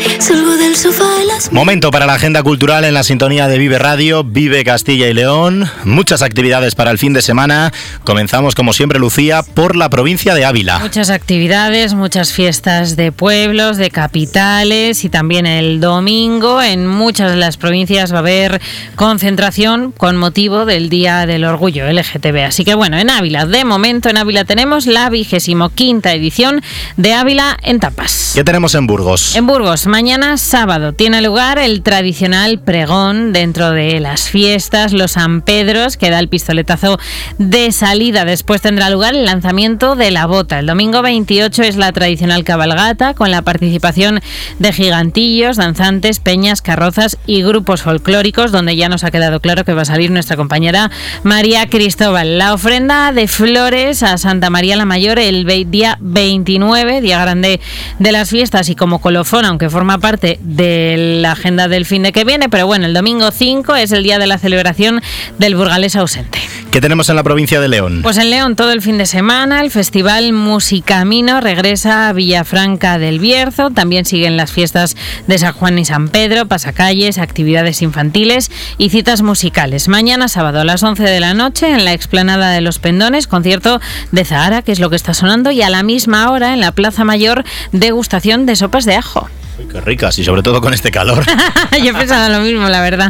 Salgo del sofá de las... Momento para la agenda cultural en la sintonía de Vive Radio, Vive Castilla y León. Muchas actividades para el fin de semana. Comenzamos, como siempre, Lucía, por la provincia de Ávila. Muchas actividades, muchas fiestas de pueblos, de capitales, y también el domingo en muchas de las provincias va a haber concentración con motivo del Día del Orgullo LGTB. Así que bueno, en Ávila, de momento en Ávila tenemos la 25ª edición de Ávila en Tapas. ¿Qué tenemos en Burgos? En Burgos, mañana sábado, tiene lugar el tradicional pregón dentro de las fiestas, los San Pedros, que da el pistoletazo de salida. Después tendrá lugar el lanzamiento de la bota. El domingo 28 es la tradicional cabalgata, con la participación de gigantillos, danzantes, peñas, carrozas y grupos folclóricos, donde ya nos ha quedado claro que va a salir nuestra compañera María Cristóbal. La ofrenda de flores a Santa María la Mayor el día 29, día grande de las fiestas, y como colofón, aunque forma parte de la agenda del fin de que viene, pero bueno, el domingo 5 es el día de la celebración del burgalés ausente. ¿Qué tenemos en la provincia de León? Pues en León todo el fin de semana el Festival Musicamino regresa a Villafranca del Bierzo. También siguen las fiestas de San Juan y San Pedro, pasacalles, actividades infantiles y citas musicales. Mañana sábado a las 11 de la noche en la explanada de Los Pendones, concierto de Zahara, que es lo que está sonando, y a la misma hora en la Plaza Mayor, degustación de sopas de ajo. Uy, qué ricas, y sobre todo con este calor. Yo he pensado lo mismo, la verdad.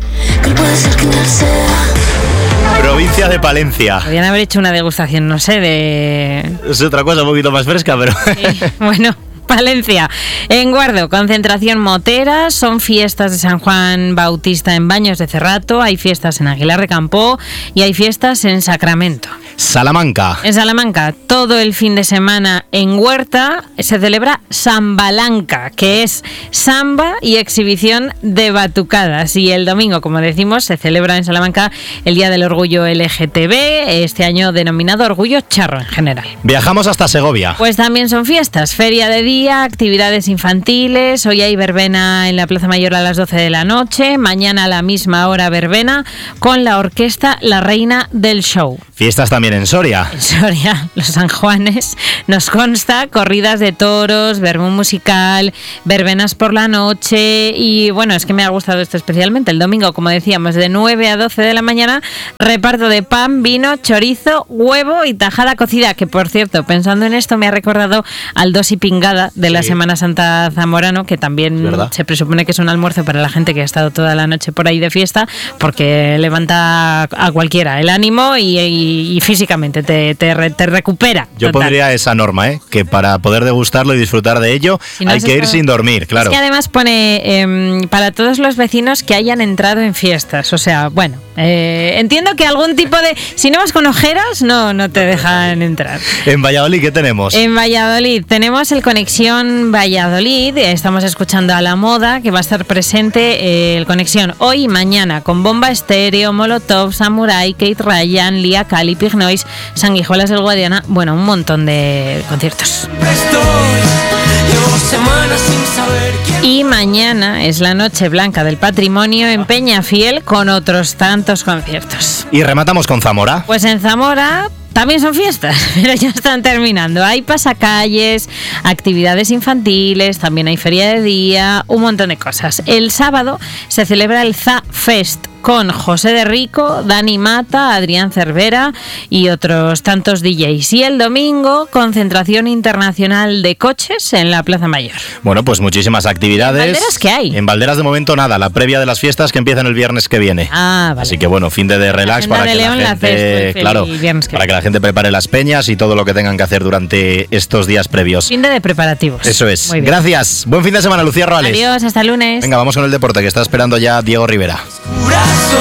Provincia de Palencia. Podrían haber hecho una degustación, no sé, de... Es otra cosa un poquito más fresca, pero... Sí, bueno... Palencia. En Guardo, concentración motera, son fiestas de San Juan Bautista en Baños de Cerrato, hay fiestas en Aguilar de Campoo y hay fiestas en Sacramento. Salamanca. En Salamanca, todo el fin de semana en Huerta se celebra Sambalanca, que es samba y exhibición de batucadas. Y el domingo, como decimos, se celebra en Salamanca el Día del Orgullo LGTB, este año denominado Orgullo Charro en general. Viajamos hasta Segovia. Pues también son fiestas, feria de día, actividades infantiles. Hoy hay verbena en la Plaza Mayor a las 12 de la noche, mañana a la misma hora verbena con la orquesta La Reina del Show. Fiestas también en Soria. En Soria, los San Juanes, nos consta, corridas de toros, verbón musical, verbenas por la noche. Y bueno, es que me ha gustado esto especialmente. El domingo, como decíamos, de 9 a 12 de la mañana, reparto de pan, vino, chorizo, huevo y tajada cocida, que por cierto, pensando en esto me ha recordado al dos y pingada de la Semana Santa Zamorano, que también se presupone que es un almuerzo para la gente que ha estado toda la noche por ahí de fiesta, porque levanta a cualquiera el ánimo y físicamente te recupera. Yo pondría esa norma, que para poder degustarlo y disfrutar de ello hay que ir sin dormir, claro. Es que además pone para todos los vecinos que hayan entrado en fiestas, o sea, bueno, entiendo que algún tipo de... Si no vas con ojeras, no te dejan entrar. ¿En Valladolid qué tenemos? En Valladolid tenemos el Conexión Valladolid, estamos escuchando a La Moda, que va a estar presente el Conexión hoy y mañana, con Bomba Estéreo, Molotov, Samurai, Kate Ryan, Lía Cali, Pig Noise, Sanguijuelas del Guadiana, bueno, un montón de conciertos. Y mañana es la Noche Blanca del Patrimonio en Peñafiel, con otros tantos conciertos. Y rematamos con Zamora. Pues en Zamora también son fiestas, pero ya están terminando. Hay pasacalles, actividades infantiles, también hay feria de día, un montón de cosas. El sábado se celebra el ZA Fest con José de Rico, Dani Mata, Adrián Cervera y otros tantos DJs. Y el domingo, concentración internacional de coches en la Plaza Mayor. Bueno, pues muchísimas actividades. ¿En Valderas qué hay? En Valderas de momento nada, la previa de las fiestas que empiezan el viernes que viene. Ah, vale. Así que bueno, fin de relax para que la gente, claro, para que la gente prepare las peñas y todo lo que tengan que hacer durante estos días previos. Fin de preparativos. Eso es. Gracias. Buen fin de semana, Lucía Roales. Adiós, hasta el lunes. Venga, vamos con el deporte, que está esperando ya Diego Rivera.